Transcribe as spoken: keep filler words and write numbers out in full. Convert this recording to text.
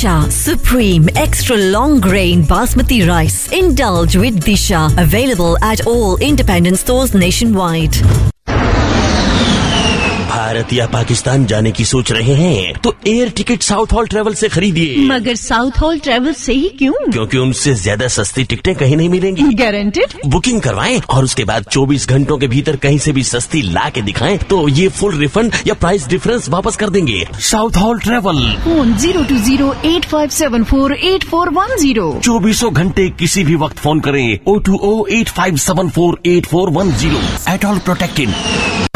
Disha Supreme Extra Long Grain Basmati Rice. Indulge with Disha. Available at all independent stores nationwide. Bharat या पाकिस्तान जाने की सोच रहे हैं तो air ticket south hall travel से खरीदिए। मगर साउथ हॉल ट्रेवल से ही क्यों? क्योंकि उनसे ज्यादा सस्ती टिकटें कहीं नहीं मिलेंगी। गारंटेड? बुकिंग करवाएं और उसके बाद चौबीस घंटों के भीतर कहीं से भी सस्ती ला के दिखाएं तो ये फुल रिफंड या प्राइस डिफरेंस वापस कर देंगे। South hall travel. Phone zero to zero eight five seven four eight four one zero. चौबीसों घंटे किसी भी वक्त फोन करें O two O eight five seven four eight four one zero. At all protected.